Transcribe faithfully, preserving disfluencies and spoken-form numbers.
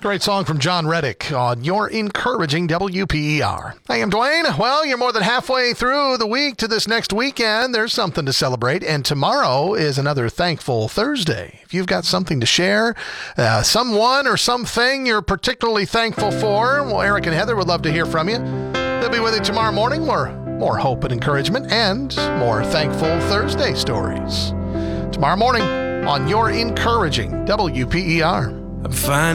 Great song from John Reddick on Your Encouraging W P E R. I am Dwayne. Well, you're more than halfway through the week to this next weekend. There's something to celebrate, and tomorrow is another Thankful Thursday. If you've got something to share, uh, someone or something you're particularly thankful for, well, Eric and Heather would love to hear from you. They'll be with you tomorrow morning. More, more hope and encouragement and more Thankful Thursday stories. Tomorrow morning on Your Encouraging W P E R. I'm fine.